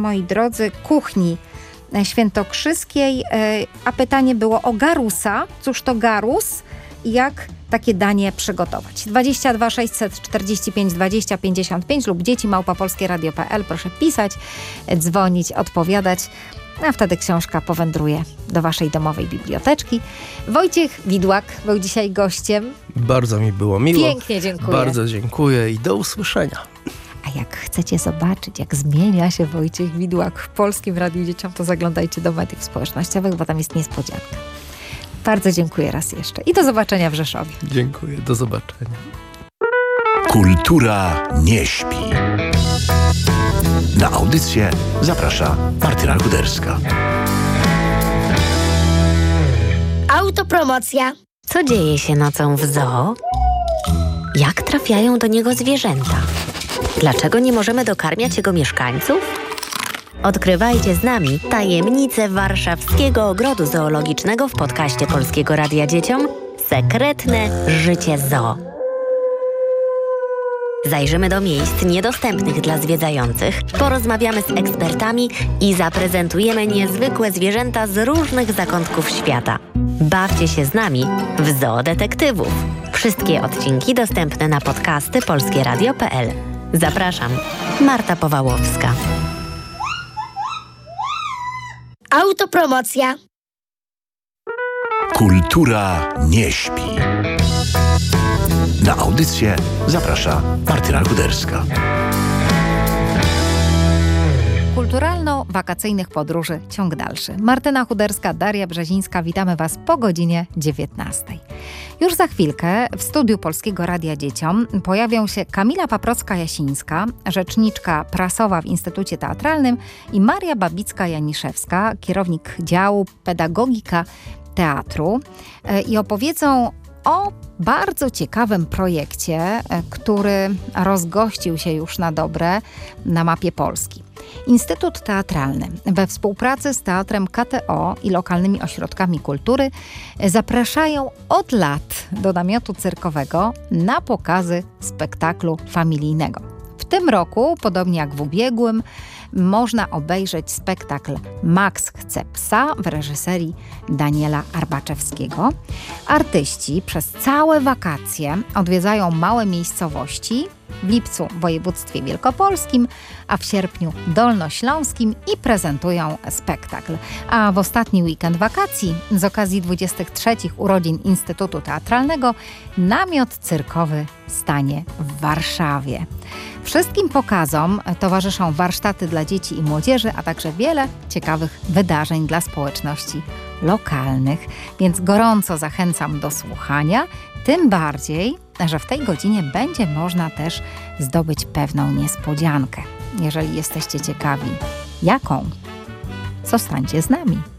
moi drodzy, kuchni świętokrzyskiej, a pytanie było o garusa. Cóż to garus i jak takie danie przygotować? 22 645 20 55 lub dzieci@polskieradio.pl. Proszę pisać, dzwonić, odpowiadać, a wtedy książka powędruje do waszej domowej biblioteczki. Wojciech Widłak był dzisiaj gościem. Bardzo mi było miło. Pięknie dziękuję. Bardzo dziękuję i do usłyszenia. A jak chcecie zobaczyć, jak zmienia się Wojciech Widłak w Polskim Radiu Dzieciom, to zaglądajcie do mediów społecznościowych, bo tam jest niespodzianka. Bardzo dziękuję raz jeszcze i do zobaczenia w Rzeszowie. Dziękuję, do zobaczenia. Kultura nie śpi. Na audycję zaprasza Martyna Kuderska. Autopromocja. Co dzieje się nocą w zoo? Jak trafiają do niego zwierzęta? Dlaczego nie możemy dokarmiać jego mieszkańców? Odkrywajcie z nami tajemnice warszawskiego ogrodu zoologicznego w podcaście Polskiego Radia Dzieciom Sekretne życie zoo. Zajrzymy do miejsc niedostępnych dla zwiedzających, porozmawiamy z ekspertami i zaprezentujemy niezwykłe zwierzęta z różnych zakątków świata. Bawcie się z nami w Zoo Detektywów. Wszystkie odcinki dostępne na podcasty polskieradio.pl. Zapraszam, Marta Powałowska. Autopromocja. Kultura nie śpi. Na audycję zaprasza Martyna Kuderska. Kulturalno-wakacyjnych podróży ciąg dalszy. Martyna Kuderska, Daria Brzezińska, witamy Was po godzinie 19. Już za chwilkę w studiu Polskiego Radia Dzieciom pojawią się Kamila Paprocka-Jasińska, rzeczniczka prasowa w Instytucie Teatralnym, i Maria Babicka-Janiszewska, kierownik działu Pedagogika Teatru, i opowiedzą o bardzo ciekawym projekcie, który rozgościł się już na dobre na mapie Polski. Instytut Teatralny we współpracy z Teatrem KTO i lokalnymi ośrodkami kultury zapraszają od lat do namiotu cyrkowego na pokazy spektaklu familijnego. W tym roku, podobnie jak w ubiegłym, można obejrzeć spektakl Max chce psa w reżyserii Daniela Arbaczewskiego. Artyści przez całe wakacje odwiedzają małe miejscowości, w lipcu w województwie wielkopolskim, a w sierpniu dolnośląskim i prezentują spektakl. A w ostatni weekend wakacji z okazji 23 urodzin Instytutu Teatralnego namiot cyrkowy stanie w Warszawie. Wszystkim pokazom towarzyszą warsztaty dla dzieci i młodzieży, a także wiele ciekawych wydarzeń dla społeczności lokalnych, więc gorąco zachęcam do słuchania, tym bardziej, że w tej godzinie będzie można też zdobyć pewną niespodziankę. Jeżeli jesteście ciekawi, jaką? Zostańcie z nami.